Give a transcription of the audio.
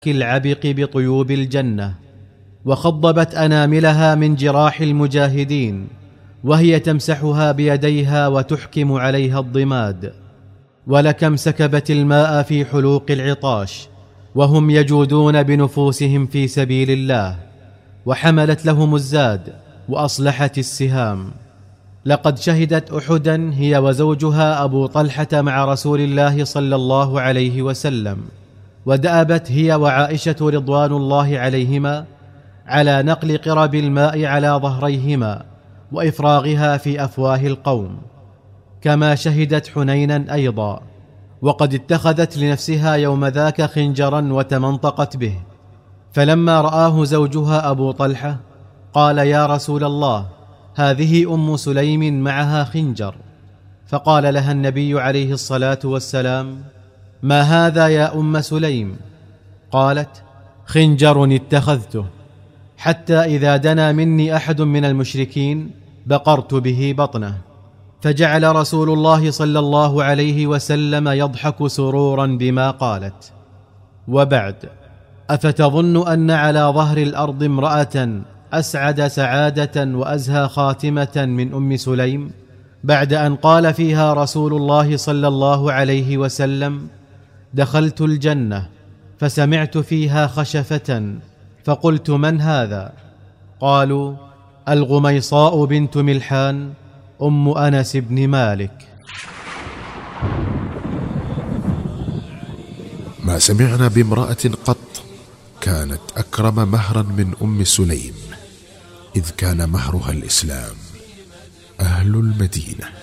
العبق بطيوب الجنة، وخضبت أناملها من جراح المجاهدين، وهي تمسحها بيديها وتحكم عليها الضماد. ولكم سكبت الماء في حلوق العطاش وهم يجودون بنفوسهم في سبيل الله، وحملت لهم الزاد وأصلحت السهام. لقد شهدت أحدا هي وزوجها أبو طلحة مع رسول الله صلى الله عليه وسلم، ودأبت هي وعائشة رضوان الله عليهما على نقل قرب الماء على ظهريهما وإفراغها في أفواه القوم، كما شهدت حنينا أيضا. وقد اتخذت لنفسها يوم ذاك خنجرا وتمنطقت به، فلما رآه زوجها أبو طلحة قال: يا رسول الله، هذه أم سليم معها خنجر. فقال لها النبي عليه الصلاة والسلام: ما هذا يا أم سليم؟ قالت: خنجر اتخذته، حتى إذا دنا مني أحد من المشركين بقرت به بطنه. فجعل رسول الله صلى الله عليه وسلم يضحك سرورا بما قالت. وبعد، أفتظن أن على ظهر الأرض امرأة أسعد سعادة وأزهى خاتمة من أم سليم، بعد أن قال فيها رسول الله صلى الله عليه وسلم: دخلت الجنة فسمعت فيها خشفة فقلت: من هذا؟ قالوا: الغميصاء بنت ملحان أم أنس بن مالك. ما سمعنا بامرأة قط كانت أكرم مهرا من أم سليم، إذ كان مهرها الإسلام. أهل المدينة.